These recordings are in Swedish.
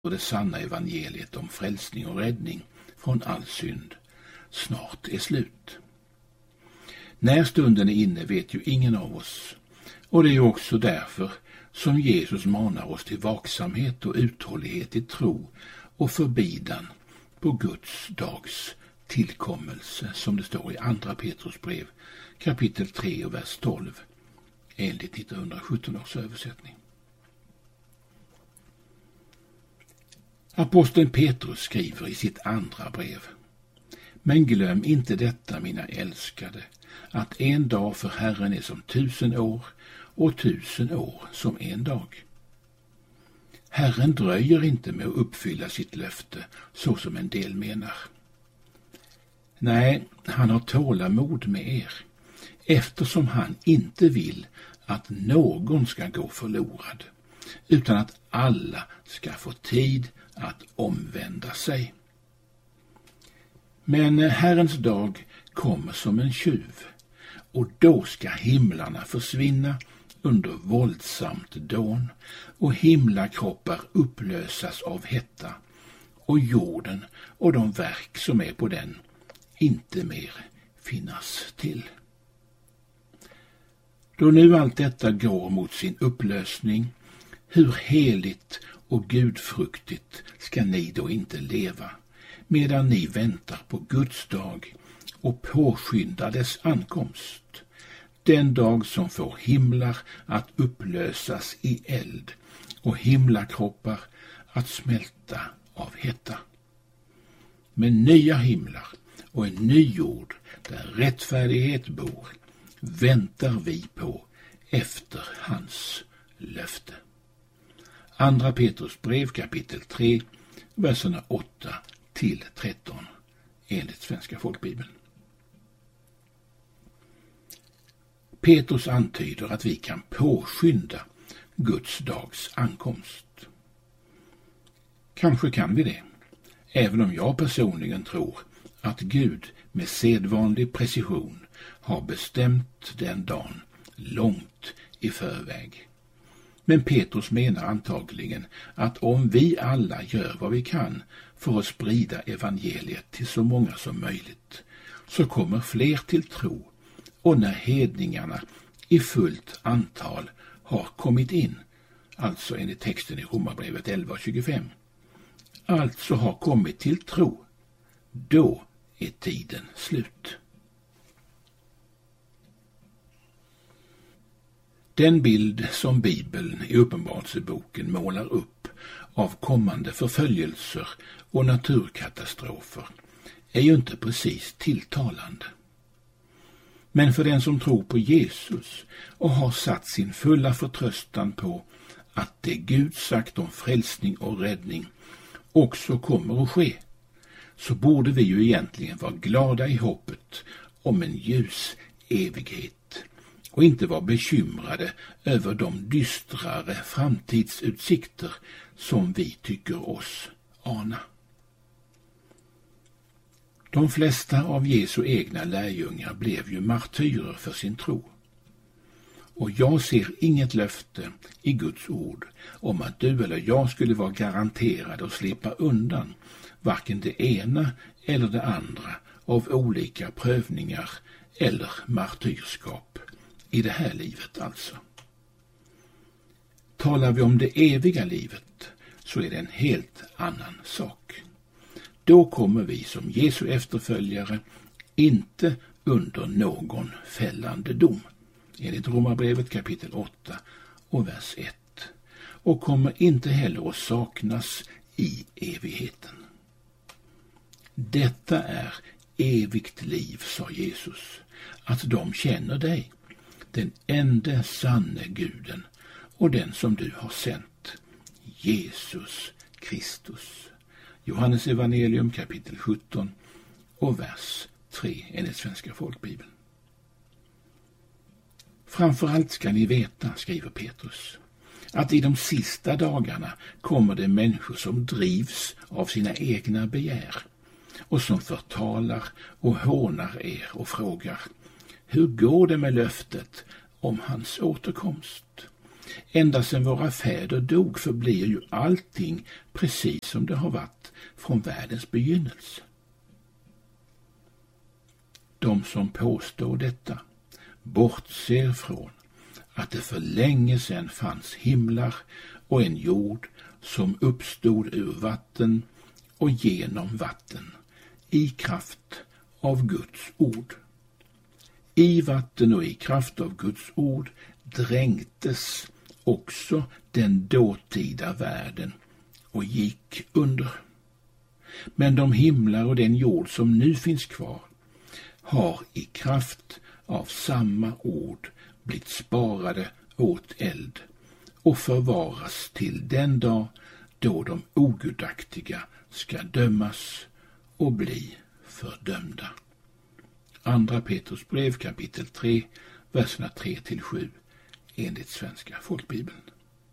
och det sanna evangeliet om frälsning och räddning från all synd snart är slut. När stunden är inne vet ju ingen av oss, och det är ju också därför som Jesus manar oss till vaksamhet och uthållighet i tro och förbidan på Guds dags tillkommelse, som det står i andra Petrus brev kapitel 3 och vers 12 enligt 1917 års översättning. Aposteln Petrus skriver i sitt andra brev: Men glöm inte detta, mina älskade, att en dag för Herren är som 1000 år och 1000 år som en dag. Herren dröjer inte med att uppfylla sitt löfte så som en del menar. Nej, han har tålamod med er, eftersom han inte vill att någon ska gå förlorad, utan att alla ska få tid att omvända sig. Men Herrens dag kommer som en tjuv, och då ska himlarna försvinna under våldsamt dån och himlakroppar upplösas av hetta, och jorden och de verk som är på den inte mer finnas till. Då nu allt detta går mot sin upplösning, hur heligt och gudfruktigt ska ni då inte leva, medan ni väntar på Guds dag och påskyndar dess ankomst, den dag som får himlar att upplösas i eld och himlakroppar att smälta av hetta. Men nya himlar och en ny jord där rättfärdighet bor väntar vi på efter hans löfte. Andra Petrus brev kapitel 3, verserna 8 till 13 enligt Svenska folkbibeln. Petrus antyder att vi kan påskynda Guds dags ankomst. Kanske kan vi det, även om jag personligen tror att Gud med sedvanlig precision har bestämt den dagen långt i förväg. Men Petrus menar antagligen att om vi alla gör vad vi kan för att sprida evangeliet till så många som möjligt, så kommer fler till tro, och när hedningarna i fullt antal har kommit in, alltså enligt texten i Romarbrevet 11:25, alltså har kommit till tro, då är tiden slut. Den bild som Bibeln i Uppenbarelseboken målar upp av kommande förföljelser och naturkatastrofer är ju inte precis tilltalande. Men för den som tror på Jesus och har satt sin fulla förtröstan på att det Gud sagt om frälsning och räddning också kommer att ske, så borde vi ju egentligen vara glada i hoppet om en ljus evighet och inte vara bekymrade över de dystrare framtidsutsikter som vi tycker oss ana. De flesta av Jesu egna lärjungar blev ju martyrer för sin tro. Och jag ser inget löfte i Guds ord om att du eller jag skulle vara garanterade att slippa undan varken det ena eller det andra av olika prövningar eller martyrskap i det här livet alltså. Talar vi om det eviga livet så är det en helt annan sak. Då kommer vi som Jesu efterföljare inte under någon fällande dom, enligt Romarbrevet kapitel 8 och vers 1, och kommer inte heller att saknas i evigheten. Detta är evigt liv, sa Jesus, att de känner dig, den enda sanne Guden och den som du har sänt, Jesus Kristus. Johannes evangelium kapitel 17 och vers 3 enligt Svenska folkbibeln. Framförallt ska ni veta, skriver Petrus, att i de sista dagarna kommer det människor som drivs av sina egna begär och som förtalar och hånar er och frågar: hur går det med löftet om hans återkomst? Ända sedan våra fäder dog förblir ju allting precis som det har varit från världens begynnelse. De som påstår detta bortser från att det för länge sedan fanns himlar och en jord som uppstod ur vatten och genom vatten i kraft av Guds ord. I vatten och i kraft av Guds ord dränktes också den dåtida världen och gick under. Men de himlar och den jord som nu finns kvar har i kraft av samma ord blivit sparade åt eld och förvaras till den dag då de ogudaktiga ska dömas och bli fördömda. Andra Petrus brev kapitel 3, verserna 3-7 enligt Svenska folkbibeln.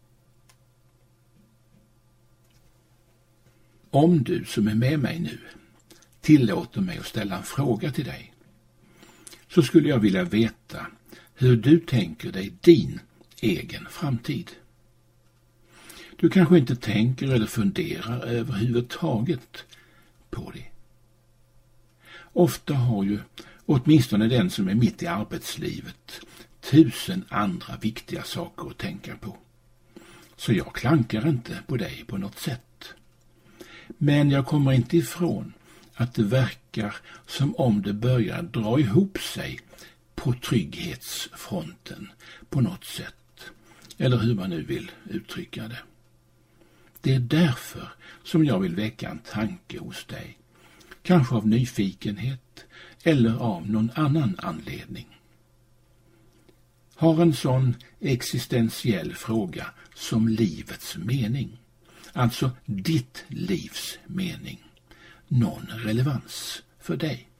Om du som är med mig nu tillåter mig att ställa en fråga till dig, så skulle jag vilja veta hur du tänker dig din egen framtid. Du kanske inte tänker eller funderar överhuvudtaget på det. Ofta har ju åtminstone den som är mitt i arbetslivet 1000 andra viktiga saker att tänka på. Så jag klankar inte på dig på något sätt. Men jag kommer inte ifrån att det verkar som om det börjar dra ihop sig på trygghetsfronten på något sätt. Eller hur man nu vill uttrycka det. Det är därför som jag vill väcka en tanke hos dig. Kanske av nyfikenhet eller av någon annan anledning. Har en sån existentiell fråga som livets mening, alltså ditt livs mening, någon relevans för dig?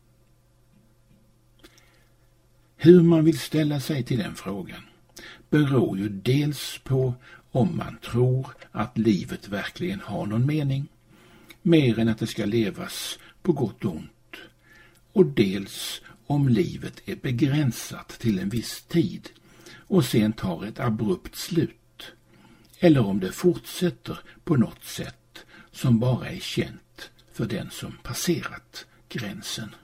Hur man vill ställa sig till den frågan beror ju dels på om man tror att livet verkligen har någon mening, mer än att det ska levas på gott och ont, och dels om livet är begränsat till en viss tid och sen tar ett abrupt slut, eller om det fortsätter på något sätt som bara är känt för den som passerat gränsen.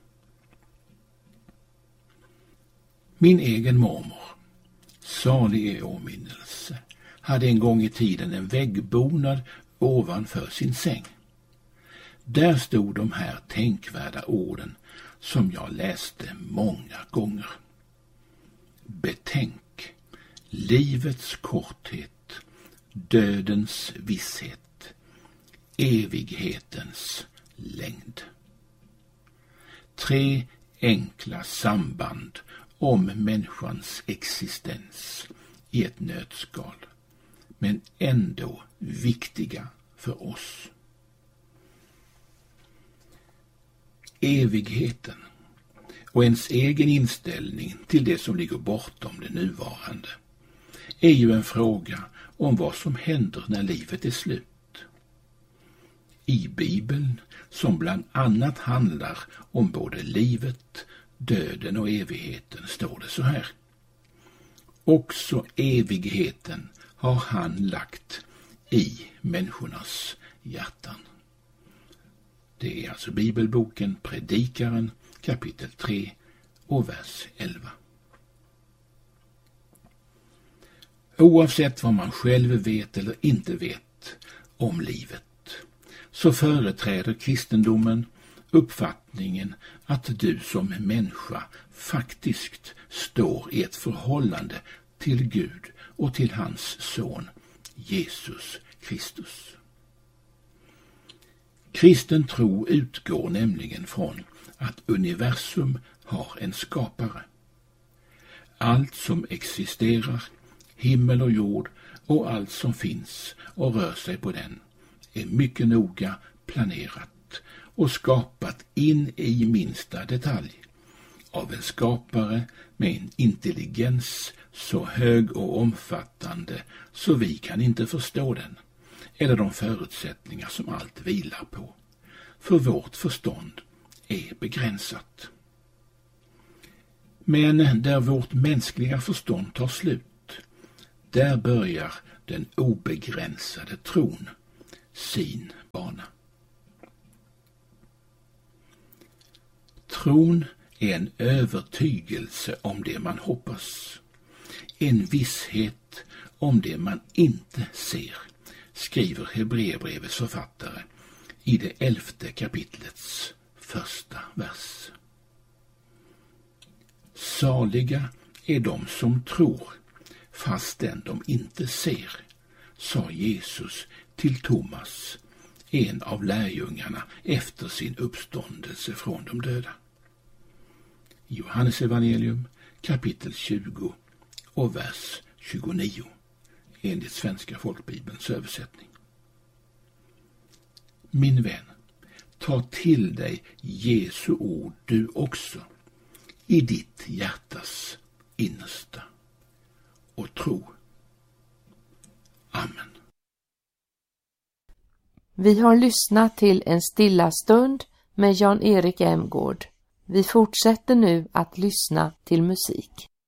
Min egen mormor, salig i åminnelse, hade en gång i tiden en väggbonad ovanför sin säng. Där stod de här tänkvärda orden som jag läste många gånger. Betänk livets korthet, dödens visshet, evighetens längd. 3 enkla samband om människans existens i ett nötskal, men ändå viktiga för oss. Evigheten och ens egen inställning till det som ligger bortom det nuvarande är ju en fråga om vad som händer när livet är slut. I Bibeln, som bland annat handlar om både livet, döden och evigheten, står det så här: också evigheten har han lagt i människornas hjärtan. Det är alltså bibelboken Predikaren kapitel 3 och vers 11. Oavsett vad man själv vet eller inte vet om livet, så företräder kristendomen uppfattningen att du som människa faktiskt står i ett förhållande till Gud och till hans son Jesus Kristus. Kristen tro utgår nämligen från att universum har en skapare. Allt som existerar, himmel och jord och allt som finns och rör sig på den, är mycket noga planerat och skapat in i minsta detalj av en skapare med en intelligens så hög och omfattande så vi kan inte förstå den eller de förutsättningar som allt vilar på, för vårt förstånd är begränsat. Men där vårt mänskliga förstånd tar slut, Där börjar den obegränsade tron sin bana. Tron är en övertygelse om det man hoppas, en visshet om det man inte ser, skriver Hebreerbrevets författare i det 11:e kapitlets första vers. Saliga är de som tror, fastän de inte ser, sa Jesus till Thomas, en av lärjungarna efter sin uppståndelse från de döda. Johannes evangelium kapitel 20 och vers 29 enligt Svenska folkbibelns översättning. Min vän, ta till dig Jesu ord du också i ditt hjärtas innersta och tro. Amen. Vi har lyssnat till en stilla stund med Jan-Erik Emgård. Vi fortsätter nu att lyssna till musik.